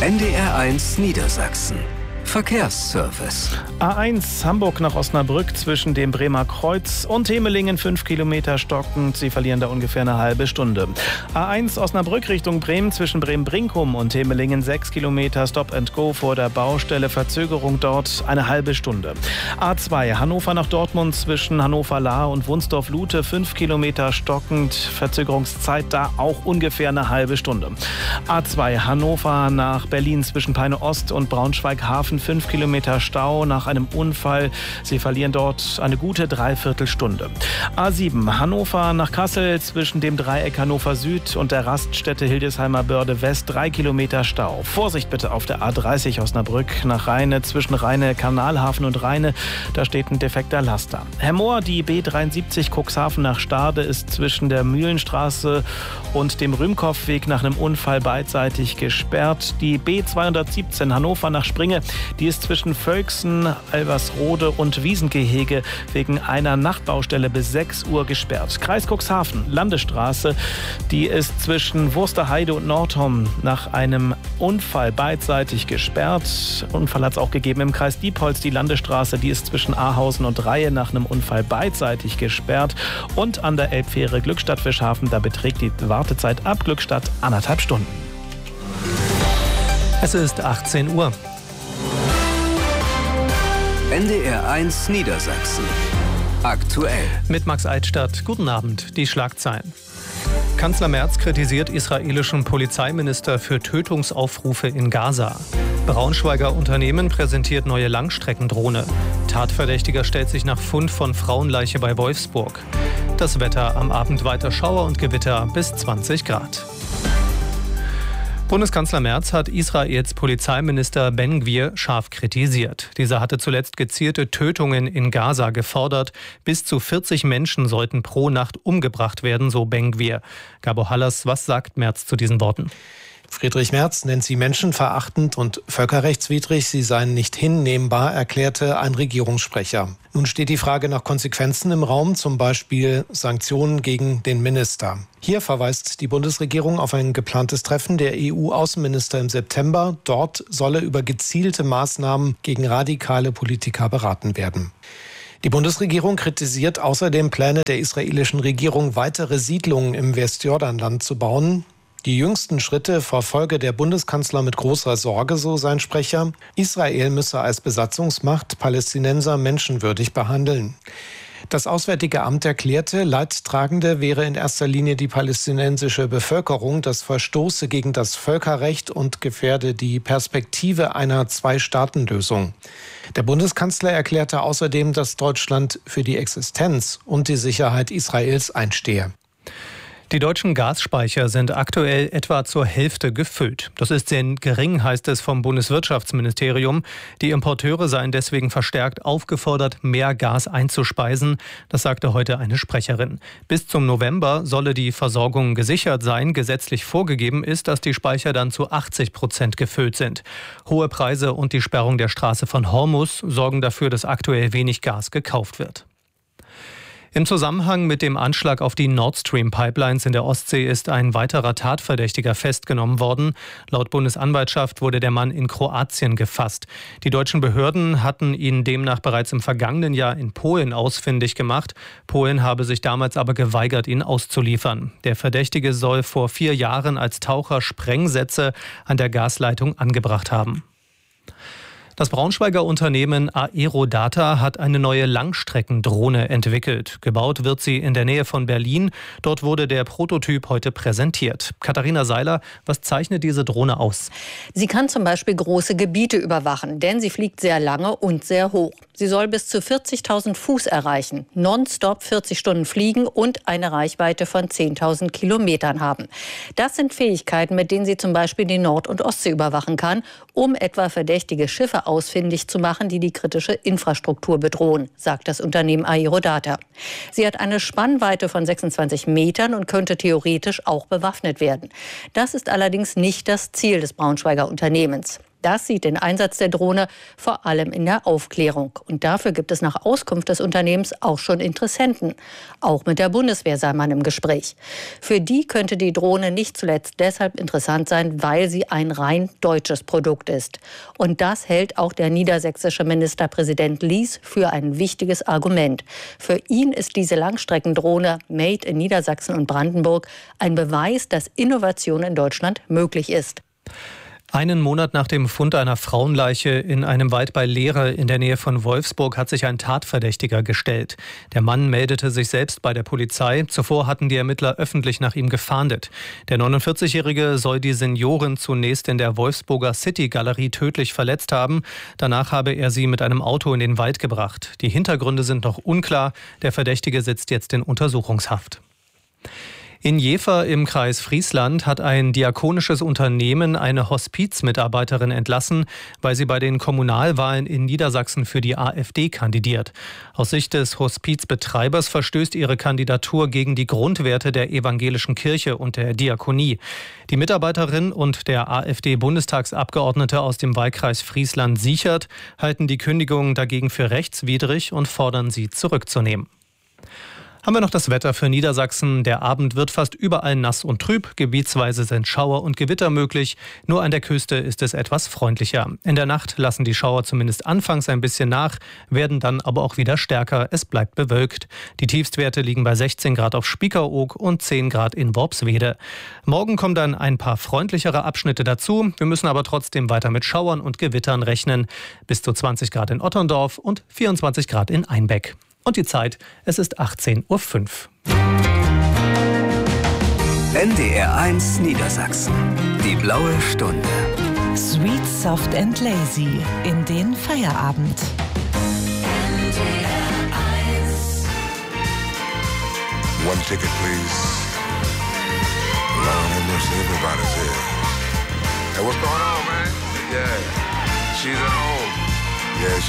NDR1 Niedersachsen. Verkehrsservice. A1 Hamburg nach Osnabrück zwischen dem Bremer Kreuz und Hemelingen 5 Kilometer stockend. Sie verlieren da ungefähr eine halbe Stunde. A1 Osnabrück Richtung Bremen zwischen Bremen-Brinkum und Hemelingen 6 Kilometer Stop and Go vor der Baustelle. Verzögerung dort eine halbe Stunde. A2 Hannover nach Dortmund zwischen Hannover-Lahr und Wunsdorf-Lute 5 Kilometer stockend. Verzögerungszeit da auch ungefähr eine halbe Stunde. A2 Hannover nach Berlin zwischen Peine Ost und Braunschweig-Hafen 5 Kilometer Stau nach einem Unfall. Sie verlieren dort eine gute Dreiviertelstunde. A7 Hannover nach Kassel zwischen dem Dreieck Hannover Süd und der Raststätte Hildesheimer Börde West 3 Kilometer Stau. Vorsicht bitte auf der A30 Osnabrück nach Rheine zwischen Rheine Kanalhafen und Rheine. Da steht ein defekter Laster. Herr Mohr, die B73 Cuxhaven nach Stade ist zwischen der Mühlenstraße und dem Rühmkopfweg nach einem Unfall beidseitig gesperrt. Die B217 Hannover nach Springe, die ist zwischen Völksen, Albersrode und Wiesengehege wegen einer Nachtbaustelle bis 6 Uhr gesperrt. Kreis Cuxhaven, Landesstraße, die ist zwischen Wursterheide und Nordhorn nach einem Unfall beidseitig gesperrt. Unfall hat es auch gegeben im Kreis Diepholz. Die Landesstraße, die ist zwischen Ahausen und Reihe nach einem Unfall beidseitig gesperrt. Und an der Elbfähre Glückstadt-Fischhafen, da beträgt die Wartezeit ab Glückstadt 1,5 Stunden. Es ist 18 Uhr. NDR1 Niedersachsen. Aktuell. Mit Max Eitstadt. Guten Abend. Die Schlagzeilen. Kanzler Merz kritisiert israelischen Polizeiminister für Tötungsaufrufe in Gaza. Braunschweiger Unternehmen präsentiert neue Langstreckendrohne. Tatverdächtiger stellt sich nach Fund von Frauenleiche bei Wolfsburg. Das Wetter: am Abend weiter Schauer und Gewitter bis 20 Grad. Bundeskanzler Merz hat Israels Polizeiminister Ben-Gvir scharf kritisiert. Dieser hatte zuletzt gezielte Tötungen in Gaza gefordert. Bis zu 40 Menschen sollten pro Nacht umgebracht werden, so Ben-Gvir. Gabo Hallas, was sagt Merz zu diesen Worten? Friedrich Merz nennt sie menschenverachtend und völkerrechtswidrig. Sie seien nicht hinnehmbar, erklärte ein Regierungssprecher. Nun steht die Frage nach Konsequenzen im Raum, zum Beispiel Sanktionen gegen den Minister. Hier verweist die Bundesregierung auf ein geplantes Treffen der EU-Außenminister im September. Dort solle über gezielte Maßnahmen gegen radikale Politiker beraten werden. Die Bundesregierung kritisiert außerdem Pläne der israelischen Regierung, weitere Siedlungen im Westjordanland zu bauen. Die jüngsten Schritte verfolge der Bundeskanzler mit großer Sorge, so sein Sprecher. Israel müsse als Besatzungsmacht Palästinenser menschenwürdig behandeln. Das Auswärtige Amt erklärte, Leidtragende wäre in erster Linie die palästinensische Bevölkerung. Das verstoße gegen das Völkerrecht und gefährde die Perspektive einer Zwei-Staaten-Lösung. Der Bundeskanzler erklärte außerdem, dass Deutschland für die Existenz und die Sicherheit Israels einstehe. Die deutschen Gasspeicher sind aktuell etwa zur Hälfte gefüllt. Das ist sehr gering, heißt es vom Bundeswirtschaftsministerium. Die Importeure seien deswegen verstärkt aufgefordert, mehr Gas einzuspeisen. Das sagte heute eine Sprecherin. Bis zum November solle die Versorgung gesichert sein. Gesetzlich vorgegeben ist, dass die Speicher dann zu 80% gefüllt sind. Hohe Preise und die Sperrung der Straße von Hormuz sorgen dafür, dass aktuell wenig Gas gekauft wird. Im Zusammenhang mit dem Anschlag auf die Nord Stream Pipelines in der Ostsee ist ein weiterer Tatverdächtiger festgenommen worden. Laut Bundesanwaltschaft wurde der Mann in Kroatien gefasst. Die deutschen Behörden hatten ihn demnach bereits im vergangenen Jahr in Polen ausfindig gemacht. Polen habe sich damals aber geweigert, ihn auszuliefern. Der Verdächtige soll vor 4 Jahren als Taucher Sprengsätze an der Gasleitung angebracht haben. Das Braunschweiger Unternehmen Aerodata hat eine neue Langstreckendrohne entwickelt. Gebaut wird sie in der Nähe von Berlin. Dort wurde der Prototyp heute präsentiert. Katharina Seiler, was zeichnet diese Drohne aus? Sie kann zum Beispiel große Gebiete überwachen, denn sie fliegt sehr lange und sehr hoch. Sie soll bis zu 40.000 Fuß erreichen, nonstop 40 Stunden fliegen und eine Reichweite von 10.000 Kilometern haben. Das sind Fähigkeiten, mit denen sie zum Beispiel die Nord- und Ostsee überwachen kann, um etwa verdächtige Schiffe ausfindig zu machen, die die kritische Infrastruktur bedrohen, sagt das Unternehmen Aerodata. Sie hat eine Spannweite von 26 Metern und könnte theoretisch auch bewaffnet werden. Das ist allerdings nicht das Ziel des Braunschweiger Unternehmens. Das sieht den Einsatz der Drohne vor allem in der Aufklärung. Und dafür gibt es nach Auskunft des Unternehmens auch schon Interessenten. Auch mit der Bundeswehr sei man im Gespräch. Für die könnte die Drohne nicht zuletzt deshalb interessant sein, weil sie ein rein deutsches Produkt ist. Und das hält auch der niedersächsische Ministerpräsident Lies für ein wichtiges Argument. Für ihn ist diese Langstreckendrohne Made in Niedersachsen und Brandenburg ein Beweis, dass Innovation in Deutschland möglich ist. Einen Monat nach dem Fund einer Frauenleiche in einem Wald bei Lehre in der Nähe von Wolfsburg hat sich ein Tatverdächtiger gestellt. Der Mann meldete sich selbst bei der Polizei. Zuvor hatten die Ermittler öffentlich nach ihm gefahndet. Der 49-Jährige soll die Seniorin zunächst in der Wolfsburger City-Galerie tödlich verletzt haben. Danach habe er sie mit einem Auto in den Wald gebracht. Die Hintergründe sind noch unklar. Der Verdächtige sitzt jetzt in Untersuchungshaft. In Jever im Kreis Friesland hat ein diakonisches Unternehmen eine Hospizmitarbeiterin entlassen, weil sie bei den Kommunalwahlen in Niedersachsen für die AfD kandidiert. Aus Sicht des Hospizbetreibers verstößt ihre Kandidatur gegen die Grundwerte der evangelischen Kirche und der Diakonie. Die Mitarbeiterin und der AfD-Bundestagsabgeordnete aus dem Wahlkreis Friesland-Siechert halten die Kündigung dagegen für rechtswidrig und fordern sie zurückzunehmen. Haben wir noch das Wetter für Niedersachsen. Der Abend wird fast überall nass und trüb. Gebietsweise sind Schauer und Gewitter möglich. Nur an der Küste ist es etwas freundlicher. In der Nacht lassen die Schauer zumindest anfangs ein bisschen nach, werden dann aber auch wieder stärker. Es bleibt bewölkt. Die Tiefstwerte liegen bei 16 Grad auf Spiekeroog und 10 Grad in Worpswede. Morgen kommen dann ein paar freundlichere Abschnitte dazu. Wir müssen aber trotzdem weiter mit Schauern und Gewittern rechnen. Bis zu 20 Grad in Otterndorf und 24 Grad in Einbeck. Und die Zeit, es ist 18:05 Uhr. NDR1 Niedersachsen. Die blaue Stunde. Sweet, soft and lazy in den Feierabend. One ticket, please. Lord have mercy, everybody's here. Hey, what's going on, man? Yeah, she's at home. Yeah,